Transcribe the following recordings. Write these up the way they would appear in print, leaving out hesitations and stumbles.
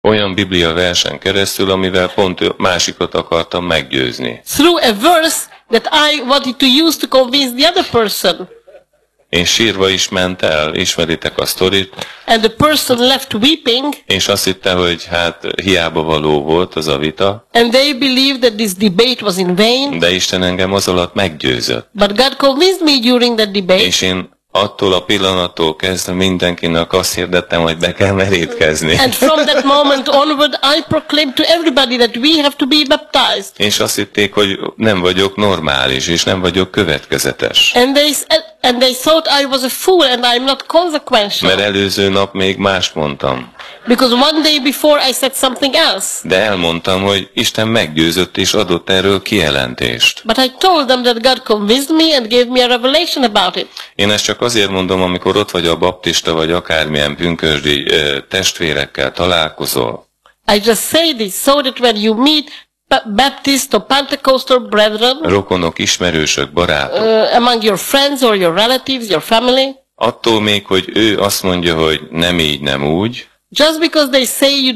Olyan Biblia versen keresztül, amivel pont másikat akartam meggyőzni. Through a verse that I wanted to use to convince the other person. És sírva is ment el, ismeritek a sztorit. And the person left weeping. És azt hitte, hogy hát hiába való volt az a vita. And they believed that this debate was in vain. De Isten engem az alatt meggyőzött. But God convinced me during that debate. És én attól a pillanattól kezdve mindenkinek azt hirdettem, hogy be kell merítkezni. And from that moment onward I proclaimed to everybody that we have to be baptized. És azt hitték, hogy nem vagyok normális, és nem vagyok következetes. And they thought I was a fool and I'm not consequential. Mert előző nap még mást mondtam. Because one day before I said something else. De elmondtam, hogy Isten meggyőzött és adott erről kijelentést. But I told them that God convinced me and gave me a revelation about it. Én ezt csak azért mondom, amikor ott vagy a baptista vagy akármilyen pünkösdi testvérekkel találkozol. I just say this so that when you meet Baptist or Pentecostal brethren, rokonok, ismerősök, barátok, among your friends or your relatives, your family, attól még, hogy ő azt mondja, hogy nem így, nem úgy, just because they say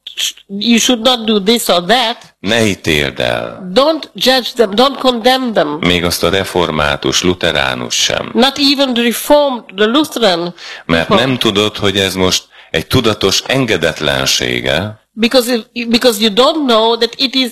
you should not do this or that, ne ítéld el. Don't judge them, don't condemn them. Még azt a református, luteránus sem. Not even the Reformed, the Lutheran. Mert nem tudod, hogy ez most egy tudatos engedetlensége. Because you don't know that it is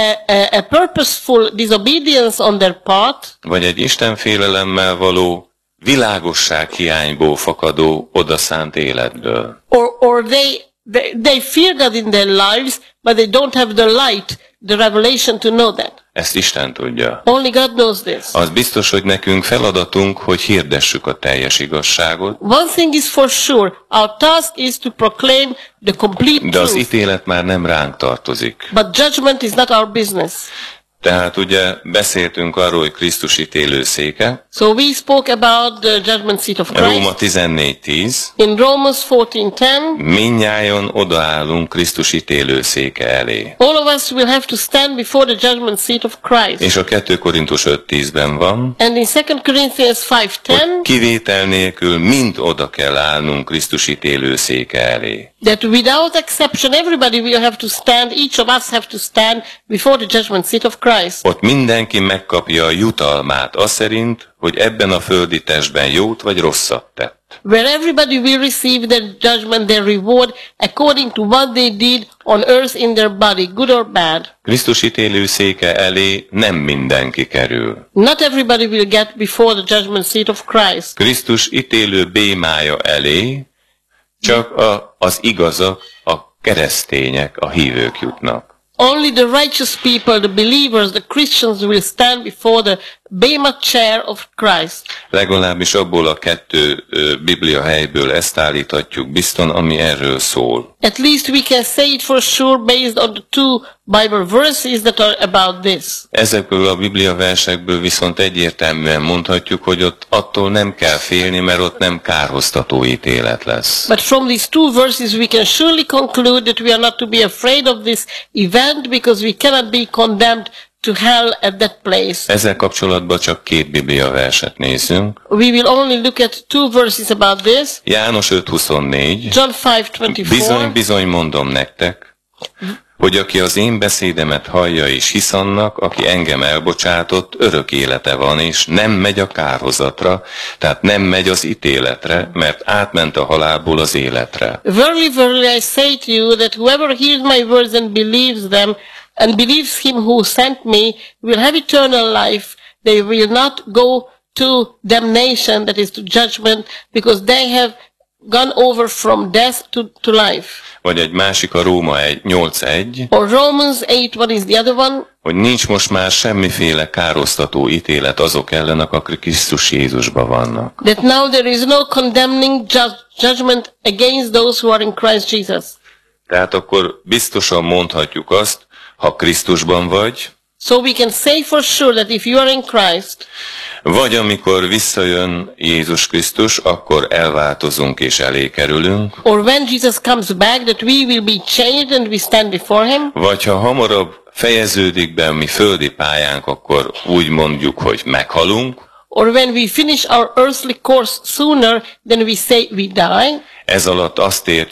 a purposeful disobedience on their part. Vagy egy istenfélelemmel való világosság hiányból fakadó odaszánt életből. Or they fear God in their lives, but they don't have the light, the revelation to know that. Ezt Isten tudja. Only God knows this. Az biztos, hogy nekünk feladatunk, hogy hirdessük a teljes igazságot. One thing is for sure, our task is to proclaim the complete truth. De az ítélet már nem ránk tartozik. But judgment is not our business. Tehát ugye beszéltünk arról, hogy Krisztus ítélőszéke. So we spoke about the judgment seat of Christ. Róma 14:10. In Romans 14:10. Mindnyájan odaállunk Krisztus ítélőszéke elé. All of us will have to stand before the judgment seat of Christ. És a 2 Korintus 5:10-ben van. And in 2 Corinthians 5:10. Kivétel nélkül mind oda kell állnunk Krisztus ítélőszéke elé. That without exception everybody will have to stand, each of us have to stand before the judgment seat of Christ. Ott mindenki megkapja a jutalmát az szerint, hogy ebben a földi testben jót vagy rosszat tett. Where everybody will receive their judgment, their reward, according to what they did on earth in their body, good or bad. Krisztus ítélőszéke elé nem mindenki kerül. Not everybody will get before the judgment seat of Christ. Krisztus ítélő bémája elé csak az igazak, a keresztények, a hívők jutnak. Only the righteous people, the believers, the Christians will stand before the Bema chair of Christ. Legalábbis abból a 2 Biblia helyből ezt állíthatjuk bizton, ami erről szól. At least we can say it for sure based on the 2 Bible verses that are about this. Ezekből a Biblia versekből viszont egyértelműen mondhatjuk, hogy ott attól nem kell félni, mert ott nem kárhoztató ítélet lesz. But from these 2 verses we can surely conclude that we are not to be afraid of this event because we cannot be condemned to hell at that place. Ezzel kapcsolatban csak 2 Biblia verset nézzünk. We will only look at 2 verses about this. János 5:24. John 5:24. Bizony mondom nektek, hogy aki az én beszédemet hallja és hisz annak, aki engem elbocsátott, örök élete van, és nem megy a kárhozatra, tehát nem megy az ítéletre, mert átment a halálból az életre. Verily, verily, I say to you that whoever hears my words and believes them, and believes him who sent me, will have eternal life. They will not go to damnation, that is to judgment, because they have gone over from death to life. Vagy egy másik a Róma 8:1. Or Romans 8:1 is the other one. Hogy nincs most már semmiféle károztató ítélet azok ellen, akik Krisztus Jézusban vannak. That now there is no condemning judgment against those who are in Christ Jesus. Tehát akkor biztosan mondhatjuk azt, ha Krisztusban vagy, so we can say for sure that if you are in Christ, vagy amikor visszajön Jézus Krisztus, akkor elváltozunk és elé kerülünk, or when Jesus comes back, that we will be changed and we stand before him, vagy ha hamarabb fejeződik be a mi földi pályánk, akkor úgy mondjuk, hogy meghalunk, or when we finish our earthly course sooner than we say we die. Ez alatt azt értjük,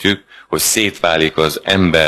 hogy szétválik az